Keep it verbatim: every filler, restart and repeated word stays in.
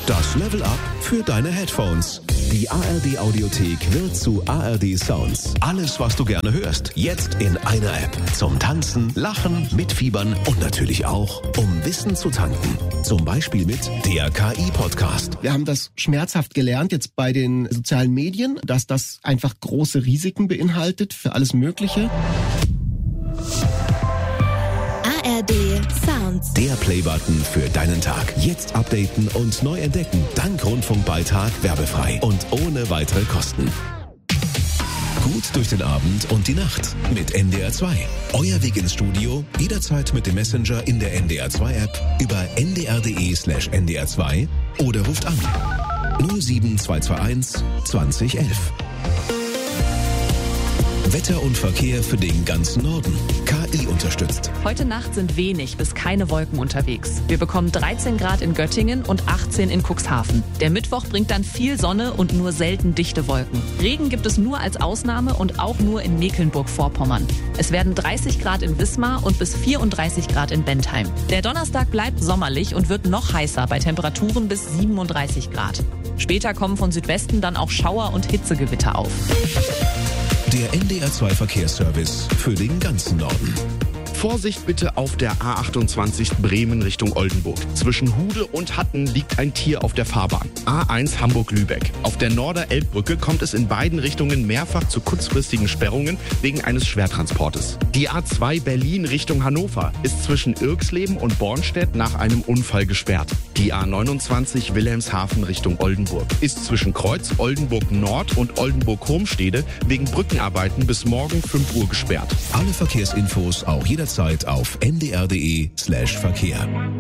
Das Level Up für deine Headphones. Die A R D Audiothek wird zu A R D Sounds. Alles, was du gerne hörst, jetzt in einer App. Zum Tanzen, Lachen, Mitfiebern und natürlich auch, um Wissen zu tanken. Zum Beispiel mit der K I-Podcast. Wir haben das schmerzhaft gelernt jetzt bei den sozialen Medien, dass das einfach große Risiken beinhaltet für alles Mögliche. A R D Sounds. Der Playbutton für deinen Tag. Jetzt updaten und neu entdecken. Dank Rundfunkbeitrag werbefrei und ohne weitere Kosten. Gut durch den Abend und die Nacht mit N D R zwei. Euer Weg ins Studio, jederzeit mit dem Messenger in der N D R zwei App über n d r punkt d e slash n d r zwei oder ruft an null sieben zwei zwei eins zwanzig elf. Wetter und Verkehr für den ganzen Norden. K I unterstützt. Heute Nacht sind wenig bis keine Wolken unterwegs. Wir bekommen dreizehn Grad in Göttingen und achtzehn in Cuxhaven. Der Mittwoch bringt dann viel Sonne und nur selten dichte Wolken. Regen gibt es nur als Ausnahme und auch nur in Mecklenburg-Vorpommern. Es werden dreißig Grad in Wismar und bis vierunddreißig Grad in Bentheim. Der Donnerstag bleibt sommerlich und wird noch heißer bei Temperaturen bis siebenunddreißig Grad. Später kommen von Südwesten dann auch Schauer und Hitzegewitter auf. Der N D R zwei Verkehrsservice für den ganzen Norden. Vorsicht bitte auf der A achtundzwanzig Bremen Richtung Oldenburg. Zwischen Hude und Hatten liegt ein Tier auf der Fahrbahn. A eins Hamburg-Lübeck. Auf der Norder-Elbbrücke kommt es in beiden Richtungen mehrfach zu kurzfristigen Sperrungen wegen eines Schwertransportes. Die A zwei Berlin Richtung Hannover ist zwischen Irxleben und Bornstedt nach einem Unfall gesperrt. Die A neunundzwanzig Wilhelmshaven Richtung Oldenburg ist zwischen Kreuz Oldenburg Nord und Oldenburg-Homstede wegen Brückenarbeiten bis morgen fünf Uhr gesperrt. Alle Verkehrsinfos auch jederzeit auf n d r punkt d e slash Verkehr.